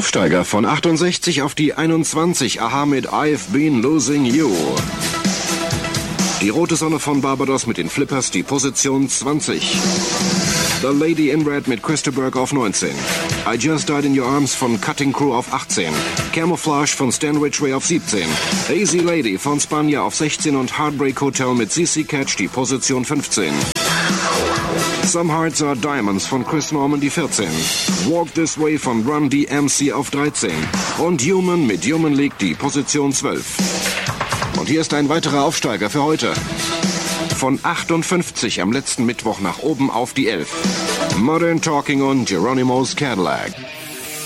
Aufsteiger von 68 auf die 21. Aha mit I've Been Losing You. Die rote Sonne von Barbados mit den Flippers, die Position 20. The Lady in Red mit Christaberg auf 19. I Just Died in Your Arms von Cutting Crew auf 18. Camouflage von Stan Ridgway auf 17. Easy Lady von Spanja auf 16 und Heartbreak Hotel mit CC Catch die Position 15. Some Hearts Are Diamonds von Chris Norman die 14. Walk This Way von Run DMC auf 13. Und Human mit Human League die Position 12. Und hier ist ein weiterer Aufsteiger für heute. Von 58 am letzten Mittwoch nach oben auf die 11. Modern Talking und Geronimo's Cadillac.